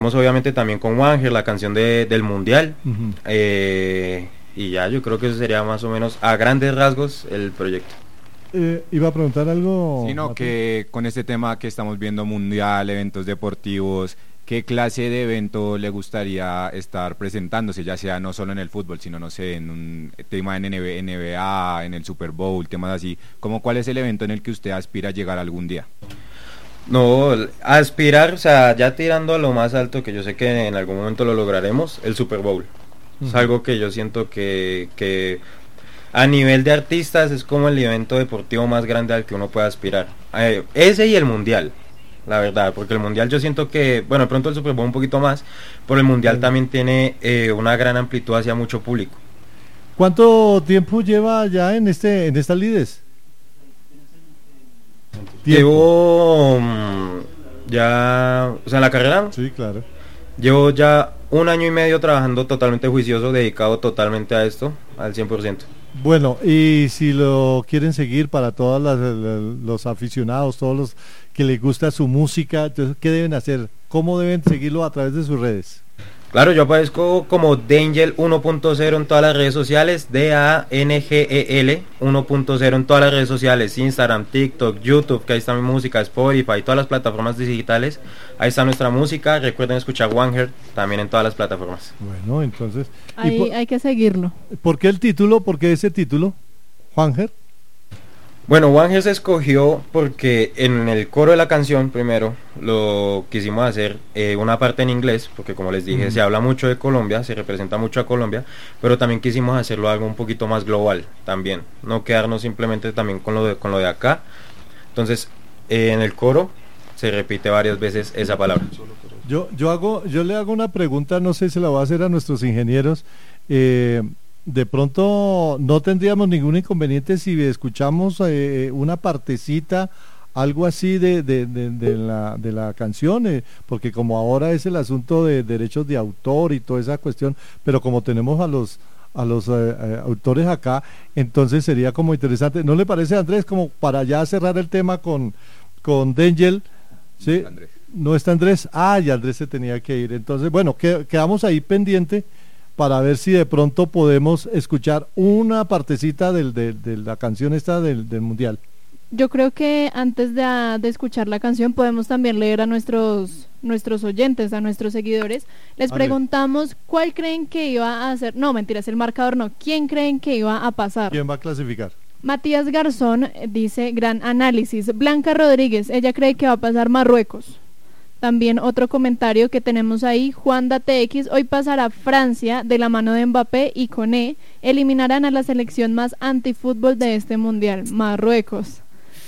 obviamente también con Wanger, la canción del Mundial. Uh-huh. Y ya, yo creo que eso sería más o menos a grandes rasgos el proyecto. ¿Iba a preguntar algo? Sí, no, que con este tema que estamos viendo mundial, eventos deportivos, ¿qué clase de evento le gustaría estar presentándose? Ya sea no solo en el fútbol, sino, no sé, en un tema en NBA, en el Super Bowl, temas así. ¿Cuál es el evento en el que usted aspira a llegar algún día? No, aspirar, o sea, ya tirando a lo más alto, que yo sé que en algún momento lo lograremos, el Super Bowl. Uh-huh. Es algo que yo siento que a nivel de artistas es como el evento deportivo más grande al que uno puede aspirar. Ese y el Mundial, la verdad, porque el Mundial yo siento que, bueno, de pronto el Super Bowl un poquito más, pero el Mundial también tiene una gran amplitud hacia mucho público. ¿Cuánto tiempo lleva ya en estas lides? Llevo ya, o sea, en la carrera. Sí, claro. Llevo ya 1 año y medio trabajando totalmente juicioso, dedicado totalmente a esto, al 100%. Bueno, y si lo quieren seguir para todos los aficionados, todos los que les gusta su música, entonces, ¿qué deben hacer? ¿Cómo deben seguirlo a través de sus redes? Claro, yo aparezco como Dangel 1.0 en todas las redes sociales, DANGEL 1.0 en todas las redes sociales, Instagram, TikTok, YouTube, que ahí está mi música, Spotify, todas las plataformas digitales, ahí está nuestra música. Recuerden escuchar Wanger también en todas las plataformas. Bueno, entonces... Ahí hay que seguirlo. ¿Por qué el título? ¿Por qué ese título? ¿Wanger? Bueno, Wanger se escogió porque en el coro de la canción, primero, lo quisimos hacer una parte en inglés, porque como les dije, se habla mucho de Colombia, se representa mucho a Colombia, pero también quisimos hacerlo algo un poquito más global también, no quedarnos simplemente también con lo de acá. Entonces, en el coro se repite varias veces esa palabra. Yo le hago una pregunta, no sé si la voy a hacer a nuestros ingenieros. De pronto no tendríamos ningún inconveniente si escuchamos una partecita, algo así de la canción, porque como ahora es el asunto de derechos de autor y toda esa cuestión, pero como tenemos a los autores acá, entonces sería como interesante. ¿No le parece, Andrés, como para ya cerrar el tema con Dangel? ¿Sí? Andrés. No está Andrés. Y Andrés se tenía que ir. Entonces, bueno, quedamos ahí pendiente para ver si de pronto podemos escuchar una partecita de la canción esta del Mundial. Yo creo que antes de escuchar la canción podemos también leer a nuestros oyentes, a nuestros seguidores. Les preguntamos cuál creen que iba a hacer, no, mentiras, el marcador no, ¿quién creen que iba a pasar? ¿Quién va a clasificar? Matías Garzón dice, gran análisis. Blanca Rodríguez, ella cree que va a pasar Marruecos. También otro comentario que tenemos ahí, Juanda TX, hoy pasará Francia de la mano de Mbappé y Koné, eliminarán a la selección más antifútbol de este mundial, Marruecos.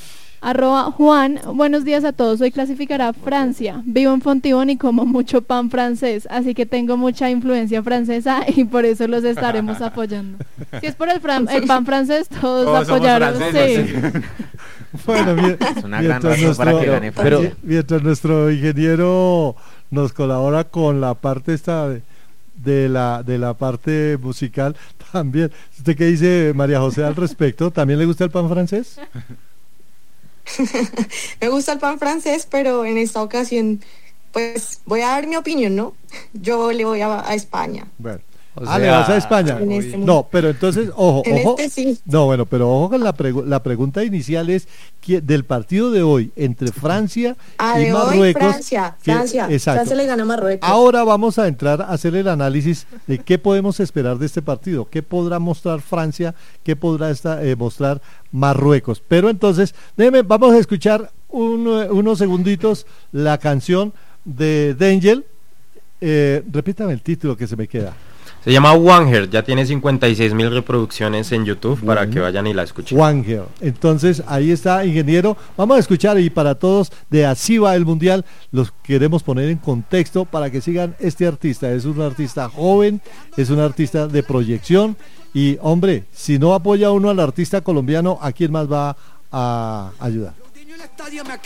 @Juan, buenos días a todos, hoy clasificará Francia, vivo en Fontibón y como mucho pan francés, así que tengo mucha influencia francesa y por eso los estaremos apoyando. Si es por el pan francés, todos apoyaron. Sí. Bueno, es una gran razón para que gane Francia. Mientras nuestro ingeniero nos colabora con la parte esta de la parte musical, también. ¿Usted qué dice, María José, al respecto? ¿También le gusta el pan francés? Me gusta el pan francés, pero en esta ocasión, pues voy a dar mi opinión, ¿no? Yo le voy a España. Bueno. Le vas a España. No, pero entonces, ojo. Sí. No, bueno, pero ojo con la pregunta inicial es del partido de hoy entre Francia y Marruecos. Hoy Francia. Exacto. Francia le gana a Marruecos. Ahora vamos a entrar a hacer el análisis de qué podemos esperar de este partido, qué podrá mostrar Francia, qué podrá mostrar Marruecos. Pero entonces, vamos a escuchar unos segunditos la canción de Dangel. Repítame el título que se me queda. Se llama Wanger, ya tiene 56,000 reproducciones en YouTube para que vayan y la escuchen. Wanger, entonces ahí está, ingeniero. Vamos a escuchar, y para todos de Así va el Mundial, los queremos poner en contexto para que sigan este artista. Es un artista joven, es un artista de proyección y, hombre, si no apoya uno al artista colombiano, ¿a quién más va a ayudar?